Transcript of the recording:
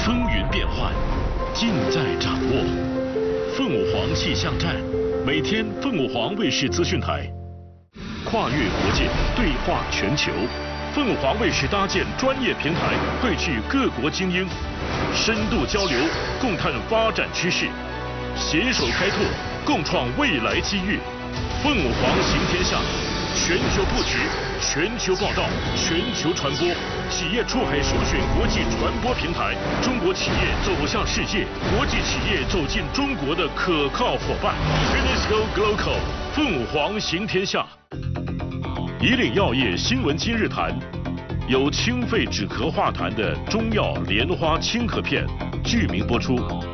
风云变幻，尽在掌握。凤舞凰气象站，每天凤舞凰卫视资讯台，跨越国界，对话全球。凤舞凰卫视搭建专业平台，汇聚各国精英，深度交流，共探发展趋势，携手开拓，共创未来机遇。凤舞凰行天下，全球布局，全球报道，全球传播，企业出海首选国际传播平台，中国企业走向世界，国际企业走进中国的可靠伙伴。UNESCO Global， 凤舞凰行天下。以岭药业新闻今日谈，由清肺止咳化痰的中药莲花清咳片剧名播出。